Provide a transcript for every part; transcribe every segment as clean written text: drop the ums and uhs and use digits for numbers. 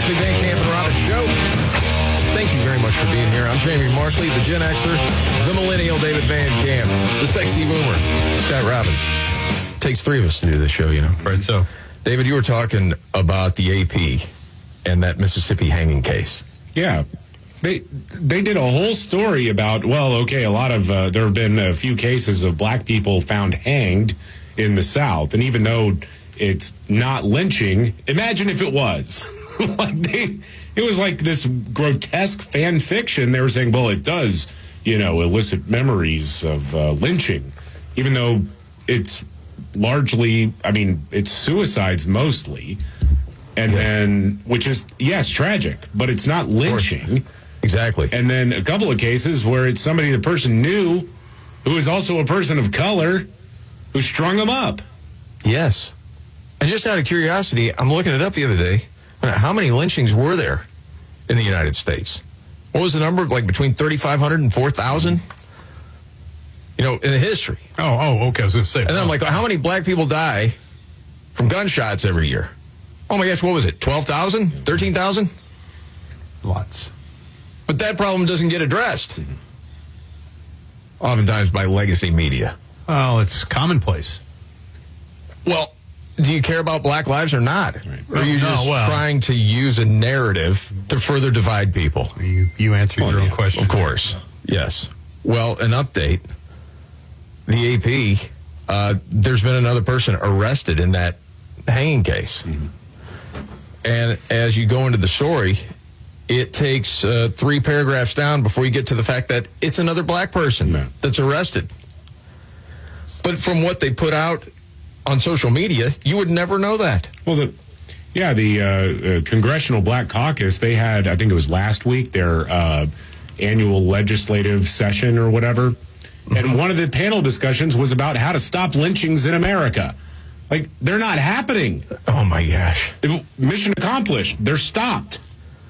Markley, Van Camp, and Robbins Show. Thank you very much for being here. I'm Jamie Markley, the Gen Xer, the Millennial David Van Camp, the Sexy Boomer, Scott Robbins. Takes three of us to do this show, you know. Right, so. David, you were talking about the AP and that Mississippi hanging case. Yeah. They did a whole story about, well, okay, a lot of, there have been a few cases of black people found hanged in the South. And even though it's not lynching, imagine if it was. It was like this grotesque fan fiction. They were saying, well, it does, elicit memories of lynching, even though it's largely, it's suicides mostly. And then, which is, yes, tragic, but it's not lynching. Exactly. And then a couple of cases where it's somebody the person knew who is also a person of color who strung them up. Yes. And just out of curiosity, I'm looking it up the other day. How many lynchings were there in the United States? What was the number? Like between 3,500 and 4,000? In the history. Oh, okay. I was going to say. And then I'm like, how many black people die from gunshots every year? Oh my gosh, what was it? 12,000? 13,000? Lots. But that problem doesn't get addressed. Oftentimes by legacy media. Well, it's commonplace. Well, do you care about black lives or not? Right. Or are you just trying to use a narrative to further divide people? You answered your own question. Of course. Yes. Well, an update. The AP, there's been another person arrested in that hanging case. Mm-hmm. And as you go into the story, it takes 3 paragraphs down before you get to the fact that it's another black person that's arrested. But from what they put out on social media, you would never know that. Well, the Congressional Black Caucus, they had, I think it was last week, their annual legislative session or whatever. Mm-hmm. And one of the panel discussions was about how to stop lynchings in America. Like, they're not happening. Oh, my gosh. Mission accomplished. They're stopped.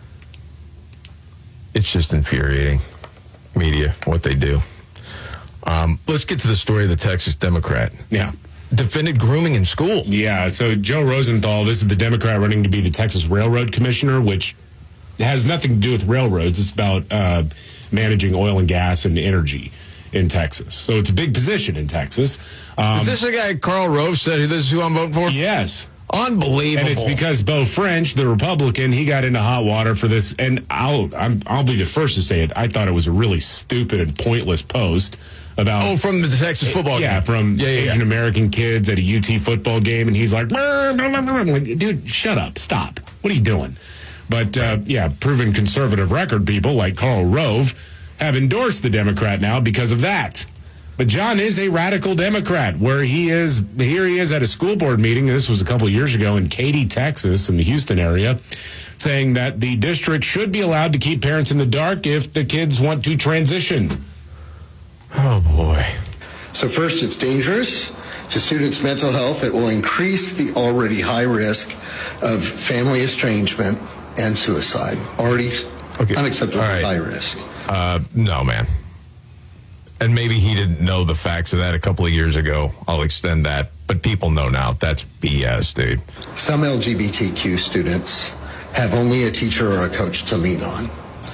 It's just infuriating. Media, what they do. Let's get to the story of the Texas Democrat. Yeah. Defended grooming in school. Yeah, so Joe Rosenthal, this is the Democrat running to be the Texas Railroad Commissioner, which has nothing to do with railroads. It's about managing oil and gas and energy in Texas. So it's a big position in Texas. Is this the guy Karl Rove said this is who I'm voting for? Yes. Unbelievable. And it's because Beau French, the Republican, he got into hot water for this. And I'll be the first to say it. I thought it was a really stupid and pointless post about... Oh, from the Texas football game. Yeah, from Asian American kids at a UT football game. And he's like, blah, blah, blah, blah. I'm like, dude, shut up. Stop. What are you doing? But, proven conservative record people like Karl Rove have endorsed the Democrat now because of that. But John is a radical Democrat, where here he is at a school board meeting, this was a couple of years ago in Katy, Texas, in the Houston area, saying that the district should be allowed to keep parents in the dark if the kids want to transition. Oh, boy. So first, it's dangerous to students' mental health. It will increase the already high risk of family estrangement and suicide. Already unacceptably high risk. No, man. And maybe he didn't know the facts of that a couple of years ago. I'll extend that. But people know now. That's BS, dude. Some LGBTQ students have only a teacher or a coach to lean on.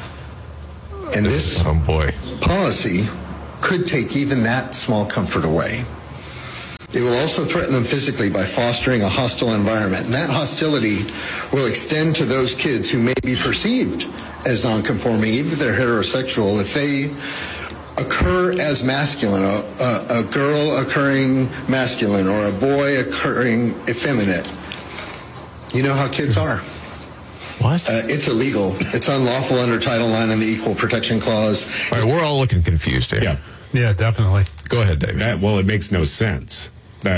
And this policy could take even that small comfort away. It will also threaten them physically by fostering a hostile environment. And that hostility will extend to those kids who may be perceived as nonconforming, even if they're heterosexual, if they occur as masculine, a girl occurring masculine or a boy occurring effeminate. You know how kids are. What? It's illegal. It's unlawful under Title IX and the Equal Protection Clause. All right, we're all looking confused here. Yeah, definitely. Go ahead, David. It makes no sense.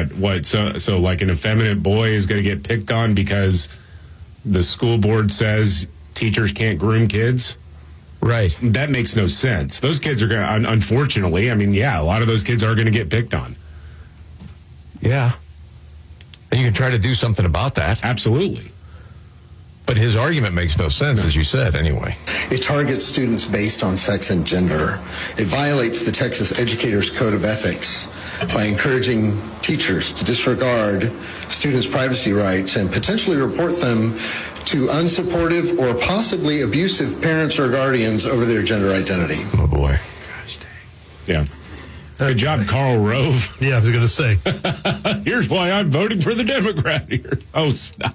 So like an effeminate boy is going to get picked on because the school board says teachers can't groom kids? Right. That makes no sense. Those kids are going to, unfortunately, a lot of those kids are going to get picked on. Yeah. And you can try to do something about that. Absolutely. But his argument makes no sense, as you said, anyway. It targets students based on sex and gender. It violates the Texas Educators Code of Ethics by encouraging teachers to disregard students' privacy rights and potentially report them to unsupportive or possibly abusive parents or guardians over their gender identity. Oh, boy. Yeah. Good job, Karl Rove. Yeah, I was going to say. Here's why I'm voting for the Democrat here. Oh, stop.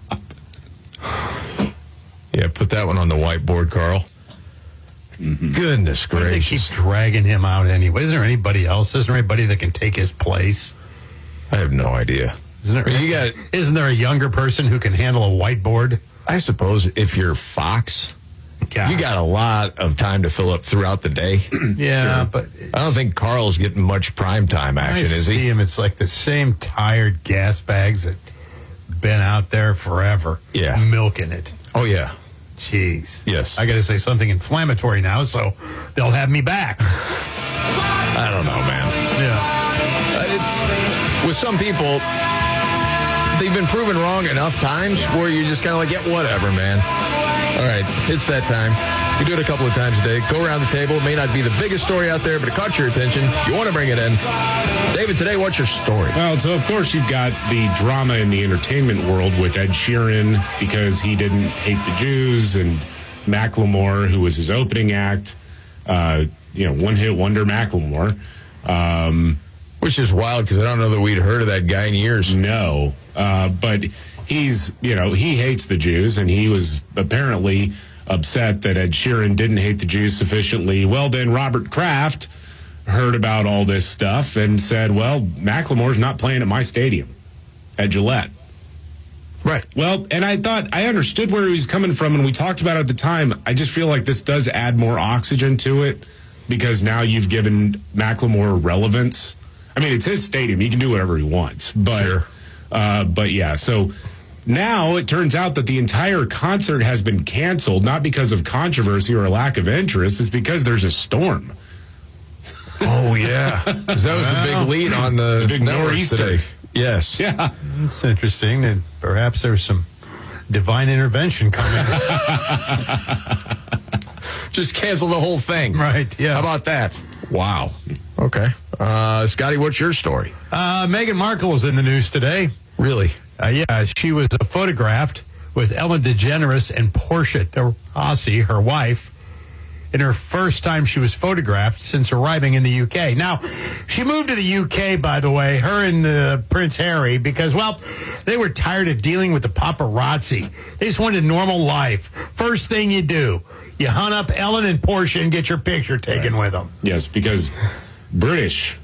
Yeah, put that one on the whiteboard, Carl. Goodness Why do they keep gracious. dragging him out anyway? Isn't there anybody else? Isn't there anybody that can take his place? I have no idea. Isn't there a younger person who can handle a whiteboard? I suppose if you're Fox, God. you got a lot of time to fill up throughout the day. Yeah, but I don't think Carl's getting much primetime action, I is see he? him. It's like the same tired gas bags that been out there forever. Yeah. Milking it. Oh, yeah. Jeez. Yes. I got to say something inflammatory now, so they'll have me back. I don't know, man. Yeah. With some people, they've been proven wrong enough times where you're just kind of like, yeah, whatever, man. All right, it's that time. You do it a couple of times a day. Go around the table. It may not be the biggest story out there, but it caught your attention. You want to bring it in. David, today, what's your story? Well, so of course you've got the drama in the entertainment world with Ed Sheeran because he didn't hate the Jews, and Macklemore, who was his opening act, one-hit wonder Macklemore. Which is wild because I don't know that we'd heard of that guy in years. No, but he hates the Jews, and he was apparently upset that Ed Sheeran didn't hate the Jews sufficiently. Well, then Robert Kraft heard about all this stuff and said, well, Macklemore's not playing at my stadium at Gillette. Right. Well, and I thought I understood where he was coming from, and we talked about it at the time. I just feel like this does add more oxygen to it because now you've given Macklemore relevance. I mean, it's his stadium. He can do whatever he wants. But, Sure. But yeah, so now it turns out that the entire concert has been canceled, not because of controversy or a lack of interest. It's because there's a storm. Oh, yeah. 'Cause that was the big lead on the big network nor'easter. today. Yes. Yeah. It's interesting that perhaps there's some divine intervention coming. Just cancel the whole thing. Right, yeah. How about that? Wow. Okay. Scotty, what's your story? Meghan Markle was in the news today. Really? Yeah, she was photographed with Ellen DeGeneres and Portia de Rossi, her wife, in her first time she was photographed since arriving in the UK. Now, she moved to the UK, by the way, her and Prince Harry, because, well, they were tired of dealing with the paparazzi. They just wanted a normal life. First thing you do, you hunt up Ellen and Portia and get your picture taken with them. Yes, because British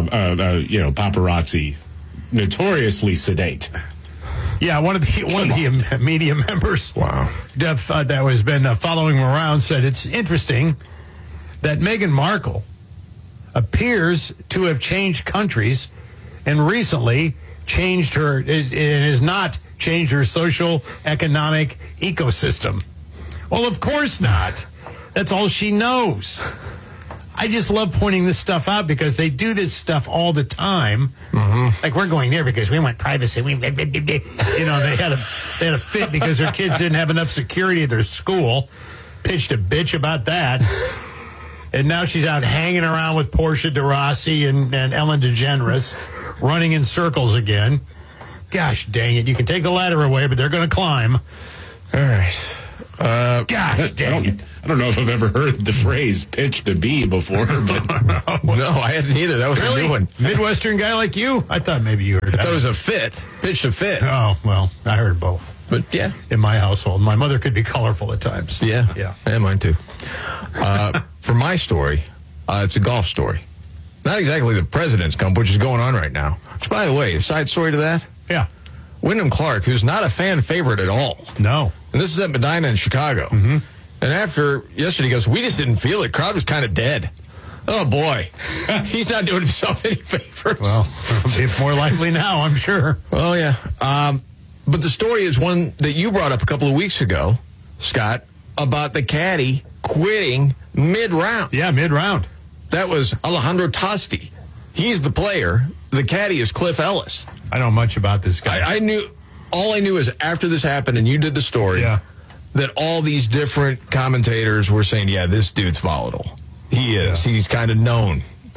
paparazzi notoriously sedate. Yeah, one of the media members, Wow, that has been following him around, said it's interesting that Meghan Markle appears to have changed countries and recently changed her. It has not changed her social economic ecosystem. Well, of course not. That's all she knows. I just love pointing this stuff out because they do this stuff all the time. Mm-hmm. Like, we're going there because we want privacy. They had a fit because their kids didn't have enough security at their school. Pitched a bitch about that. And now she's out hanging around with Portia de Rossi and Ellen DeGeneres, running in circles again. Gosh dang it. You can take the ladder away, but they're going to climb. All right. Gosh dang it. I don't know if I've ever heard the phrase pitch to be before, but No, I hadn't either. That was a new one. Midwestern guy like you? I thought maybe you heard that. I thought it was a fit. Pitch to fit. Oh, well, I heard both. But yeah. In my household. My mother could be colorful at times. Yeah. Yeah. Yeah, mine too. For my story, it's a golf story. Not exactly the President's Cup, which is going on right now. Which, by the way, a side story to that, Yeah. Wyndham Clark, who's not a fan favorite at all. No. And this is at Medina in Chicago. Mm-hmm. And after yesterday, he goes, we just didn't feel it. Crowd was kind of dead. Oh, boy. He's not doing himself any favors. Well, it'll be more likely now, I'm sure. Well, yeah. But the story is one that you brought up a couple of weeks ago, Scott, about the caddy quitting mid-round. Yeah, mid-round. That was Alejandro Tosti. He's the player. The caddy is Cliff Ellis. I don't know much about this guy. All I knew is after this happened and you did the story, Yeah. that all these different commentators were saying, yeah, this dude's volatile. He is. Yeah. He's kind of known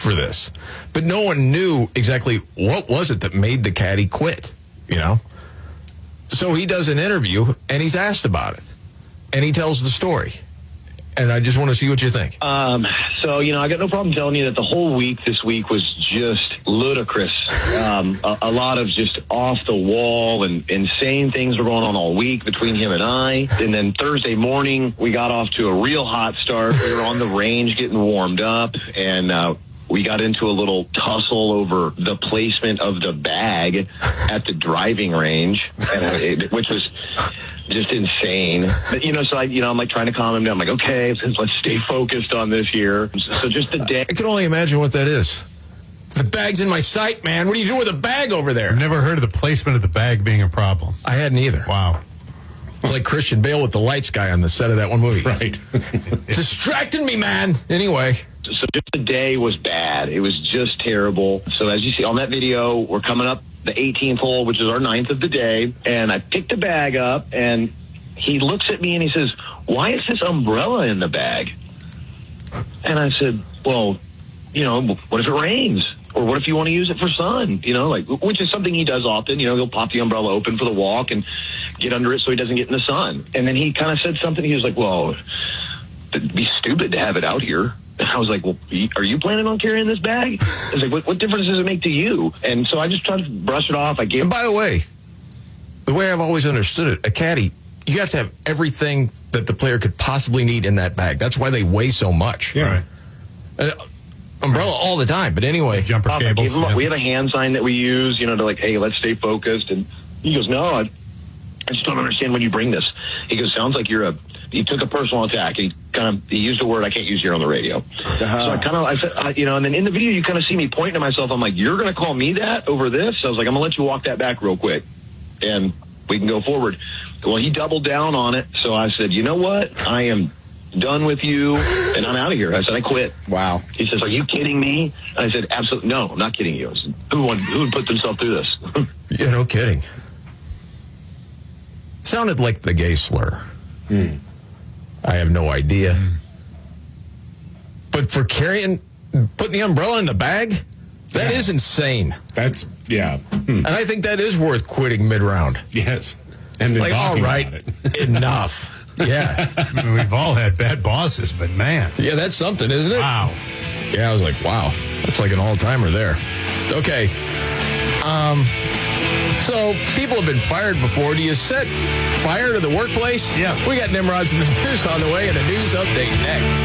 for this. But no one knew exactly what was it that made the caddy quit, you know? So he does an interview, and he's asked about it. And he tells the story. And I just want to see what you think. So, I got no problem telling you that the whole week this week was just ludicrous. A lot of just off the wall and insane things were going on all week between him and I. And then Thursday morning, we got off to a real hot start. We were on the range getting warmed up, and we got into a little tussle over the placement of the bag at the driving range, which was just insane. But, so I'm like trying to calm him down. I'm like, okay, let's stay focused on this here. So just the day. I can only imagine what that is. The bag's in my sight, man. What are you doing with the bag over there? I've never heard of the placement of the bag being a problem. I hadn't either. Wow. It's like Christian Bale with the lights guy on the set of that one movie. Right. Distracting me, man. Anyway. So just the day was bad. It was just terrible. So as you see on that video, we're coming up the 18th hole, which is our 9th of the day. And I picked the bag up, and he looks at me and he says, "Why is this umbrella in the bag?" And I said, well, what if it rains? Or what if you want to use it for sun? Which is something he does often. He'll pop the umbrella open for the walk and get under it so he doesn't get in the sun. And then he kind of said something. He was like, well, it'd be stupid to have it out here. And I was like, well, are you planning on carrying this bag? I was like, what difference does it make to you? And so I just tried to brush it off. And by the way I've always understood it, a caddy, you have to have everything that the player could possibly need in that bag. That's why they weigh so much. Yeah. Right. Umbrella all the time. But anyway. Jumper cables. We have a hand sign that we use, to like, hey, let's stay focused. And he goes, no, I just don't understand when you bring this. He goes, sounds like he took a personal attack. He used a word I can't use here on the radio. So I said, and then in the video, you kind of see me pointing to myself. I'm like, you're going to call me that over this? I was like, I'm going to let you walk that back real quick, and we can go forward. Well, he doubled down on it. So I said, you know what? I am done with you, and I'm out of here. I said, I quit. Wow. He says, are you kidding me? I said, absolutely. No, I'm not kidding you. I said, who would put themselves through this? Yeah, no kidding. Sounded like the gay slur. I have no idea. But for putting the umbrella in the bag, that is insane. That's, yeah. And I think that is worth quitting mid-round. Yes. And then all right, about it. enough. Yeah. I mean, we've all had bad bosses, but man. Yeah, that's something, isn't it? Wow. Yeah, I was like, wow. That's like an all-timer there. Okay. So people have been fired before. Do you set fire to the workplace? Yeah. We got Nimrod's in the news on the way and a news update next.